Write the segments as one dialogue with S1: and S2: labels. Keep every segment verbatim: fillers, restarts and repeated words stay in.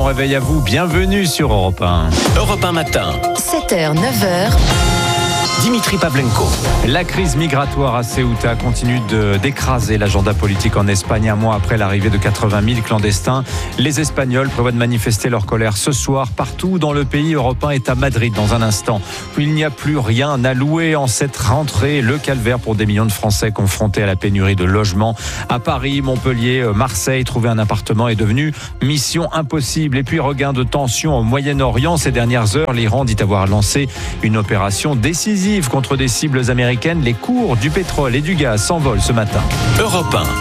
S1: réveil à vous, bienvenue sur Europe un.
S2: Europe un matin.
S3: sept heures, neuf heures.
S2: Dimitri Pavlenko.
S1: La crise migratoire à Ceuta continue de, d'écraser l'agenda politique en Espagne. Un mois après l'arrivée de quatre-vingt mille clandestins, les Espagnols prévoient de manifester leur colère ce soir partout dans le pays. Europe un est à Madrid dans un instant où il n'y a plus rien à louer en cette rentrée. Le calvaire pour des millions de Français confrontés à la pénurie de logements. À Paris, Montpellier, Marseille, trouver un appartement est devenu mission impossible. Et puis regain de tension au Moyen-Orient. Ces dernières heures, l'Iran dit avoir lancé une opération décisive contre des cibles américaines. Les cours du pétrole et du gaz s'envolent ce matin.
S2: Europe un.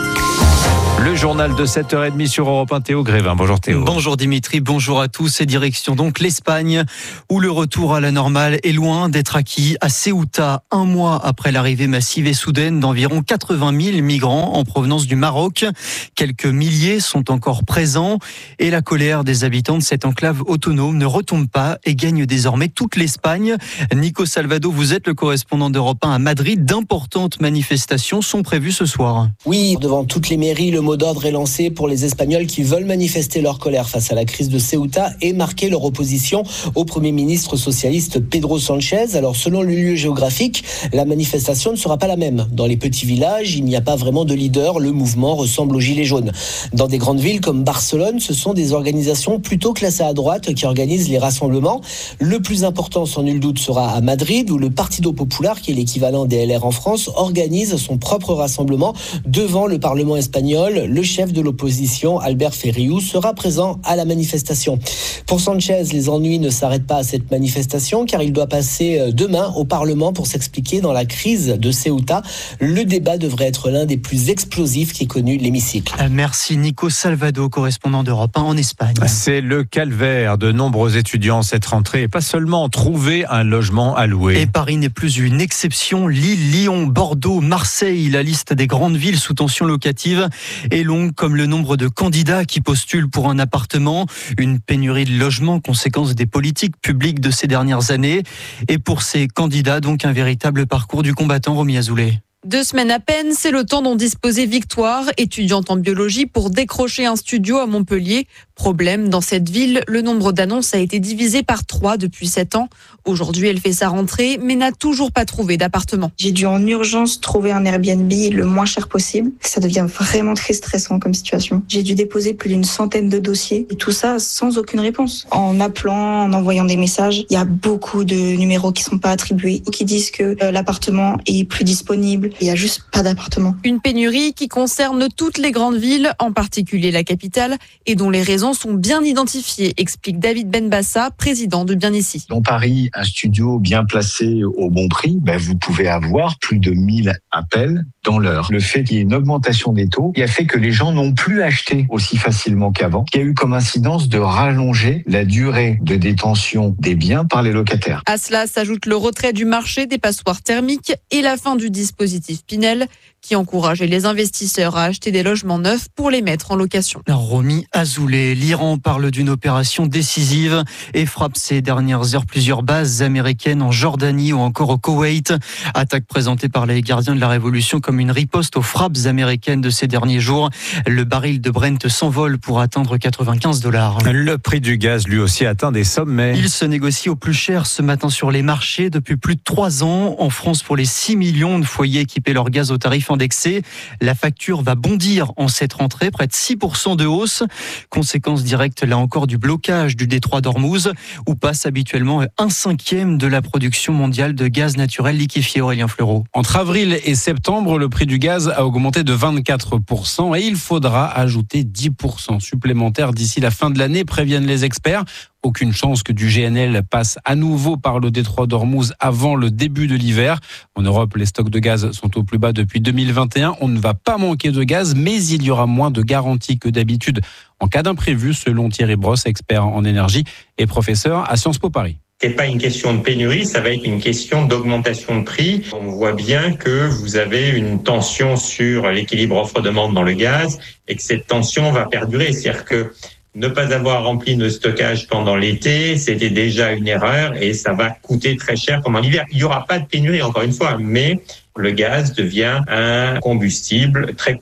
S1: Le journal de sept heures trente sur Europe un, Théo Grévin. Bonjour Théo.
S4: Bonjour Dimitri, bonjour à tous. Et direction donc l'Espagne, où le retour à la normale est loin d'être acquis. À Ceuta, un mois après l'arrivée massive et soudaine d'environ quatre-vingt mille migrants en provenance du Maroc. Quelques milliers sont encore présents et la colère des habitants de cette enclave autonome ne retombe pas et gagne désormais toute l'Espagne. Nico Salvado, vous êtes le correspondant d'Europe un à Madrid. D'importantes manifestations sont prévues ce soir.
S5: Oui, devant toutes les mairies, le mot d'ordre est lancé pour les Espagnols qui veulent manifester leur colère face à la crise de Ceuta et marquer leur opposition au Premier ministre socialiste Pedro Sánchez. Alors selon le lieu géographique, la manifestation ne sera pas la même. Dans les petits villages, il n'y a pas vraiment de leader. Le mouvement ressemble aux Gilets jaunes. Dans des grandes villes comme Barcelone, ce sont des organisations plutôt classées à droite qui organisent les rassemblements. Le plus important, sans nul doute, sera à Madrid, où le Partido Popular, qui est l'équivalent des L R en France, organise son propre rassemblement devant le Parlement espagnol. Le chef de l'opposition, Albert Ferriu, sera présent à la manifestation. Pour Sánchez, les ennuis ne s'arrêtent pas à cette manifestation car il doit passer demain au Parlement pour s'expliquer dans la crise de Ceuta. Le débat devrait être l'un des plus explosifs qu'ait connu l'hémicycle.
S4: Merci Nico Salvado, correspondant d'Europe un en Espagne.
S1: C'est le calvaire de nombreux étudiants cette rentrée et pas seulement trouver un logement à louer.
S4: Et Paris n'est plus une exception. Lille, Lyon, Bordeaux, Marseille, la liste des grandes villes sous tension locative est longue comme le nombre de candidats qui postulent pour un appartement. Une pénurie de logements, conséquence des politiques publiques de ces dernières années. Et pour ces candidats, donc un véritable parcours du combattant, Romy Azoulay.
S6: Deux semaines à peine, c'est le temps dont disposait Victoire, étudiante en biologie, pour décrocher un studio à Montpellier. Problème, dans cette ville, le nombre d'annonces a été divisé par trois depuis sept ans. Aujourd'hui, elle fait sa rentrée, mais n'a toujours pas trouvé d'appartement.
S7: J'ai dû en urgence trouver un Airbnb le moins cher possible. Ça devient vraiment très stressant comme situation. J'ai dû déposer plus d'une centaine de dossiers et tout ça sans aucune réponse. En appelant, en envoyant des messages, il y a beaucoup de numéros qui sont pas attribués ou qui disent que l'appartement est plus disponible. Il n'y a juste pas d'appartement.
S6: Une pénurie qui concerne toutes les grandes villes, en particulier la capitale, et dont les raisons sont bien identifiées, explique David Benbassa, président de Bien Ici.
S8: Dans Paris, un studio bien placé au bon prix, ben vous pouvez avoir plus de mille appels dans l'heure. Le fait qu'il y ait une augmentation des taux, il a fait que les gens n'ont plus acheté aussi facilement qu'avant, qui a eu comme incidence de rallonger la durée de détention des biens par les locataires.
S6: À cela s'ajoute le retrait du marché des passoires thermiques et la fin du dispositif Pinel, qui encourageait les investisseurs à acheter des logements neufs pour les mettre en location.
S4: Romy Azoulay, l'Iran parle d'une opération décisive et frappe ces dernières heures plusieurs bases américaines en Jordanie ou encore au Koweït. Attaque présentée par les gardiens de la révolution comme une riposte aux frappes américaines de ces derniers jours. Le baril de Brent s'envole pour atteindre quatre-vingt-quinze dollars.
S1: Le prix du gaz, lui aussi, atteint des sommets.
S4: Il se négocie au plus cher ce matin sur les marchés depuis plus de trois ans. En France, pour les six millions de foyers équipés leur gaz au tarif indexé, la facture va bondir en cette rentrée, près de six pour cent de hausse. Conséquence directe, là encore, du blocage du détroit d'Ormuz, où passe habituellement un cinquième de la production mondiale de gaz naturel liquéfié. Aurélien Fleureau.
S9: Entre avril et septembre, le prix du gaz a augmenté de vingt-quatre pour cent et il faudra ajouter dix pour cent supplémentaires d'ici la fin de l'année, préviennent les experts. Aucune chance que du G N L passe à nouveau par le détroit d'Ormuz avant le début de l'hiver. En Europe, les stocks de gaz sont au plus bas depuis deux mille vingt et un. On ne va pas manquer de gaz, mais il y aura moins de garanties que d'habitude en cas d'imprévu, selon Thierry Brosse, expert en énergie et professeur à Sciences Po Paris.
S10: C'est pas une question de pénurie, ça va être une question d'augmentation de prix. On voit bien que vous avez une tension sur l'équilibre offre-demande dans le gaz et que cette tension va perdurer. C'est-à-dire que ne pas avoir rempli nos stockages pendant l'été, c'était déjà une erreur et ça va coûter très cher pendant l'hiver. Il n'y aura pas de pénurie, encore une fois, mais le gaz devient un combustible très coûteux.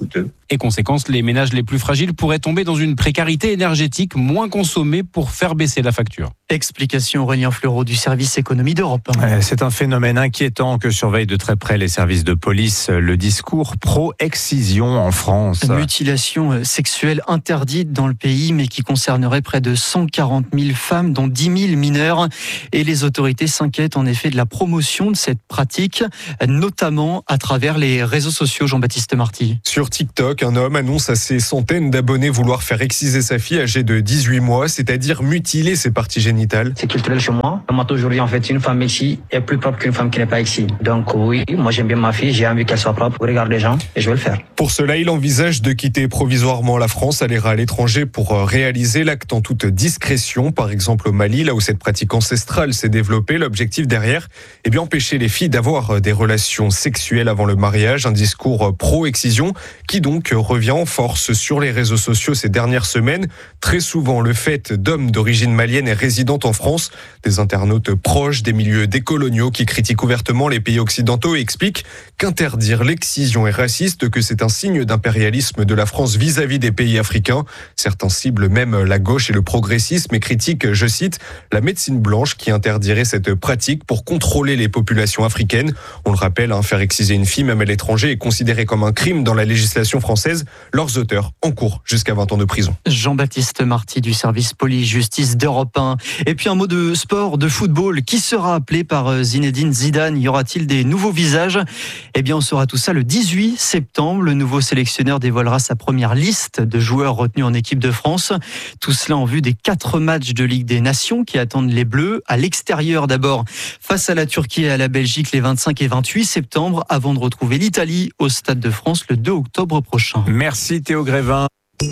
S9: Et conséquence, les ménages les plus fragiles pourraient tomber dans une précarité énergétique, moins consommer pour faire baisser la facture.
S4: Explication Aurélien Fleureau du service économie d'Europe.
S1: C'est un phénomène inquiétant que surveillent de très près les services de police. Le discours pro-excision en France.
S4: Mutilation sexuelle interdite dans le pays, mais qui concernerait près de cent quarante mille femmes, dont dix mille mineurs. Et les autorités s'inquiètent en effet de la promotion de cette pratique, notamment à travers les réseaux sociaux. Jean-Baptiste Marty.
S3: Sur TikTok, un homme annonce à ses centaines d'abonnés vouloir faire exciser sa fille âgée de dix-huit mois, c'est-à-dire mutiler ses parties génitales.
S11: C'est culturel chez moi. On m'a toujours dit en fait une femme excie est plus propre qu'une femme qui n'est pas excie. Donc oui, moi j'aime bien ma fille, j'ai envie qu'elle soit propre, regarde les gens et je vais le faire.
S3: Pour cela, il envisage de quitter provisoirement la France, aller à l'étranger pour réaliser l'acte en toute discrétion, par exemple au Mali, là où cette pratique ancestrale s'est développée. L'objectif derrière, eh bien empêcher les filles d'avoir des relations sexuelles avant le mariage, un discours pro-excision qui donc revient en force sur les réseaux sociaux ces dernières semaines. Très souvent, le fait d'hommes d'origine malienne et résidents en France, des internautes proches des milieux décoloniaux qui critiquent ouvertement les pays occidentaux et expliquent qu'interdire l'excision est raciste, que c'est un signe d'impérialisme de la France vis-à-vis des pays africains. Certains ciblent même la gauche et le progressisme et critiquent, je cite, la médecine blanche qui interdirait cette pratique pour contrôler les populations africaines. On le rappelle, hein, faire exciser une fille, même à l'étranger, est considéré comme un crime dans la législation française. Leurs auteurs encourent jusqu'à vingt ans de prison.
S4: Jean-Baptiste Marty du service police-justice d'Europe un. Et puis un mot de sport, de football. Qui sera appelé par Zinedine Zidane? Y aura-t-il des nouveaux visages? Eh bien, on saura tout ça le dix-huit septembre. Le nouveau sélectionneur dévoilera sa première liste de joueurs retenus en équipe de France. Tout cela en vue des quatre matchs de Ligue des Nations qui attendent les Bleus. À l'extérieur d'abord, face à la Turquie et à la Belgique les vingt-cinq et vingt-huit septembre, avant de retrouver l'Italie au Stade de France le deux octobre prochain.
S1: Merci Théo Grévin.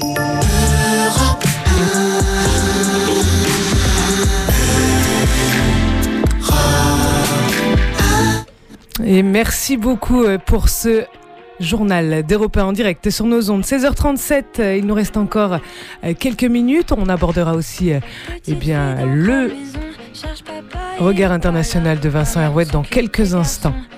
S12: Et merci beaucoup pour ce journal d'Europe un en direct sur nos ondes. seize heures trente-sept, il nous reste encore quelques minutes. On abordera aussi eh bien, le regard international de Vincent Herouet dans quelques instants.